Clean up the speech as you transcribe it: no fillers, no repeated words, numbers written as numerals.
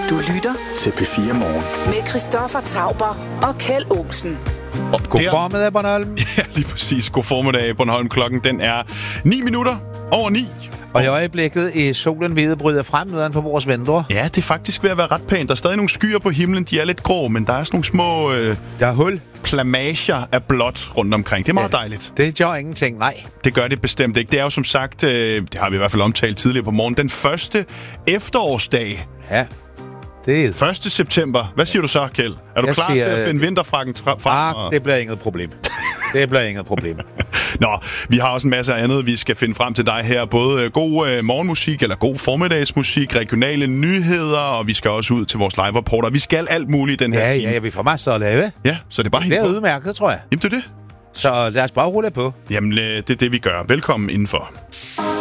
Du lytter til P4 Morgen med Christoffer Tauber og Kjeld Olsen. God formiddag, Bornholm. Ja, lige præcis. God formiddag, Bornholm. Klokken den er 9:09. Og i øjeblikket er solen ved at bryde frem uden for vores vindue. Ja, det er faktisk ved at være ret pænt. Der er stadig nogle skyer på himlen. De er lidt grå, men der er sådan nogle små der er hul. Plamager af blåt rundt omkring. Det er meget dejligt. Det gør ingenting, nej. Det gør det bestemt ikke. Det er jo som sagt, det har vi i hvert fald omtalt tidligere på morgen, den første efterårsdag. Ja. Det er 1. september. Hvad siger du så, Kjeld? Er du klar til at finde vinterfrakken frem? Det bliver inget problem. Det bliver inget problem. Nå, vi har også en masse andet, vi skal finde frem til dig her. Både god morgenmusik, eller god formiddagsmusik, regionale nyheder, og vi skal også ud til vores live-reporter. Vi skal alt muligt den her time. Ja, vi får masser at lave. Ja, så det er bare helt på. Det er udmærket, tror jeg. Jamen, det er det. Så lad os bare rulle på. Jamen, det er det, vi gør. Velkommen indenfor.